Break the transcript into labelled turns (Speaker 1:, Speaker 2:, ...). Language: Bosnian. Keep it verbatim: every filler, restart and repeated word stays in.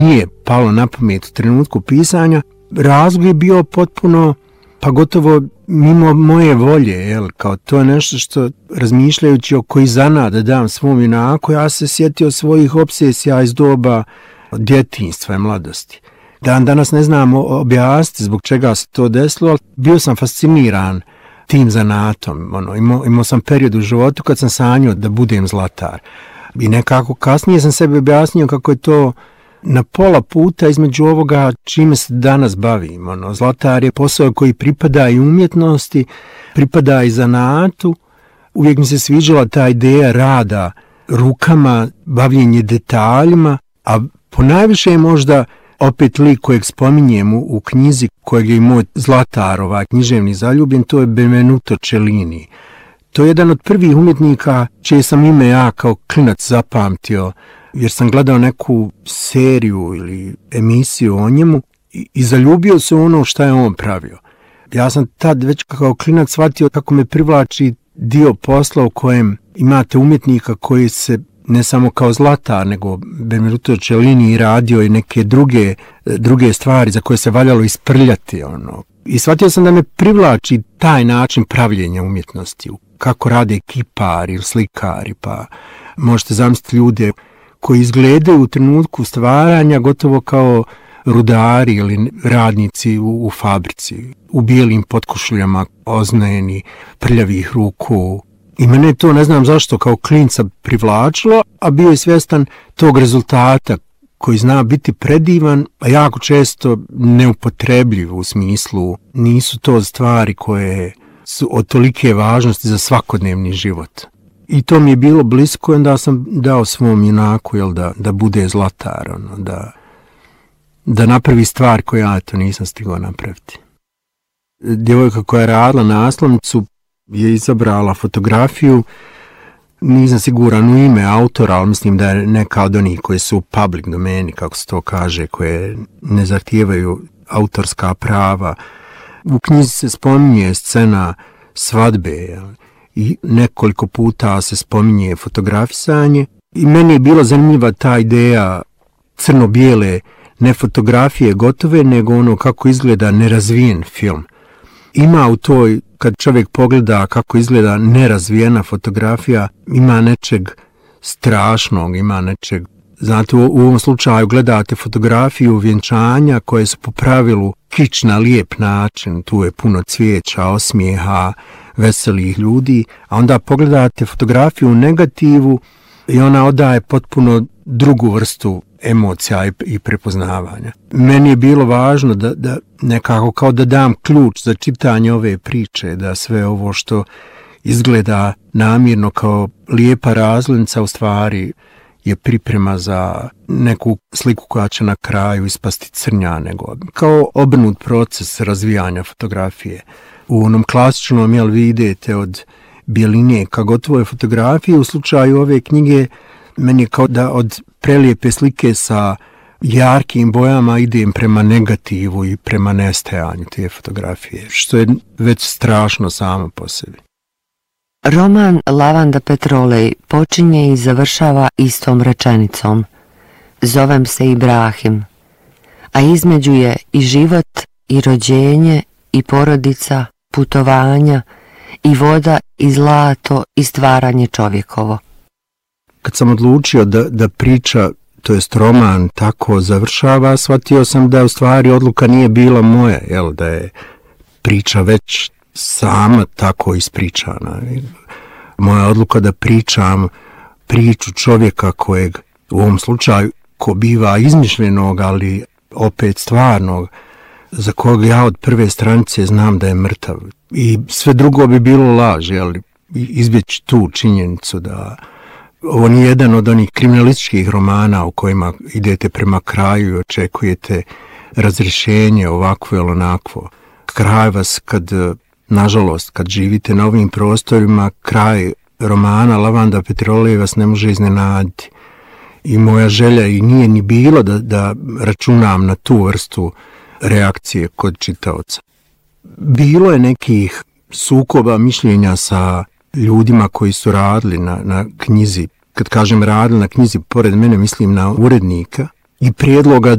Speaker 1: nije palo na pamet u trenutku pisanja. Razlog je bio potpuno, pa gotovo mimo moje volje, jel, kao to je nešto što razmišljajući o koji zanat da dam svom junaku, ja se sjetio svojih obsesija iz doba djetinjstva i mladosti. Dan danas ne znam objasniti zbog čega se to desilo, ali bio sam fasciniran tim zanatom. Ono, imao, imao sam period u životu kad sam sanjao da budem zlatar. I nekako kasnije sam sebi objasnio kako je to na pola puta između ovoga čime se danas bavim. Ono, zlatar je posao koji pripada i umjetnosti, pripada i zanatu. Uvijek mi se sviđala ta ideja rada rukama, bavljenje detaljima, a ponajviše je možda opet lik kojeg spominjem u, u knjizi, kojeg je i moj zlatar, ovaj književni zaljubljen, to je Benvenuto Cellini. To je jedan od prvih umjetnika čije sam ime ja kao klinac zapamtio, jer sam gledao neku seriju ili emisiju o njemu i, i zaljubio se u ono šta je on pravio. Ja sam tad već kao klinac shvatio kako me privlači dio posla u kojem imate umjetnika koji se ne samo kao zlatar, nego Benvenuto Cellini radio i neke druge, druge stvari za koje se valjalo isprljati. Ono. I shvatio sam da me privlači taj način pravljenja umjetnosti, kako rade kipari ili slikari, pa možete zamisliti ljude koji izgledaju u trenutku stvaranja gotovo kao rudari ili radnici u, u fabrici, u bijelim potkošuljama, oznojeni, prljavih ruku. I mene je to, ne znam zašto, kao klinca privlačilo, a bio je svjestan tog rezultata koji zna biti predivan, a jako često neupotrebljiv u smislu. Nisu to stvari koje su od tolike važnosti za svakodnevni život. I to mi je bilo blisko, onda sam dao svom junaku, jel, da, da bude zlatar, ono, da, da napravi stvar koju ja to nisam stigao napraviti. Djevojka koja je radila naslovnicu je izabrala fotografiju, nisam siguran u ime autora, ali mislim da je neka od onih koji su u public domeni, kako se to kaže, koje ne zahtijevaju autorska prava. U knjizi se spominje scena svadbe, jel? I nekoliko puta se spominje fotografisanje i meni je bila zanimljiva ta ideja crno-bijele, ne fotografije gotove, nego ono kako izgleda nerazvijen film. Ima u toj, kad čovjek pogleda kako izgleda nerazvijena fotografija, ima nečeg strašnog, ima nečeg. Znate, u, u ovom slučaju gledate fotografiju vjenčanja koje su po pravilu kič na lijep način, tu je puno cvijeća, osmijeha, veselih ljudi, a onda pogledate fotografiju u negativu i ona odaje potpuno drugu vrstu emocija i, i prepoznavanja. Meni je bilo važno da, da nekako kao da dam ključ za čitanje ove priče, da sve ovo što izgleda namjerno kao lijepa razglednica u stvari je priprema za neku sliku koja će na kraju ispasti crnja, nego kao obrnut proces razvijanja fotografije. U onom klasičnom, jel, vi idete od bjeline ka gotovoj fotografiji, u slučaju ove knjige meni je kao da od prelijepe slike sa jarkim bojama idem prema negativu i prema nestajanju te fotografije, što je već strašno samo po sebi.
Speaker 2: Roman Lavanda Petrolej počinje i završava istom rečenicom. Zovem se Ibrahim, a između je i život, i rođenje, i porodica, putovanja, i voda, i zlato, i stvaranje čovjekovo.
Speaker 1: Kad sam odlučio da, da priča, to jest roman, tako završava, shvatio sam da u stvari odluka nije bila moja, jel, da je priča već sama tako ispričana. Moja odluka da pričam priču čovjeka kojeg u ovom slučaju ko biva izmišljenog, ali opet stvarnog, za kojeg ja od prve stranice znam da je mrtav. I sve drugo bi bilo laž, jel, izbjeći tu činjenicu da ovo nije jedan od onih kriminalističkih romana u kojima idete prema kraju i očekujete razrješenje ovakvo ili onakvo. Kraj vas kad, nažalost, kad živite na ovim prostorima, kraj romana Lavanda Petrolej vas ne može iznenaditi. I moja želja i nije ni bilo da, da računam na tu vrstu reakcije kod čitaoca. Bilo je nekih sukoba mišljenja sa ljudima koji su radili na, na knjizi. Kad kažem radili na knjizi, pored mene mislim na urednika i prijedloga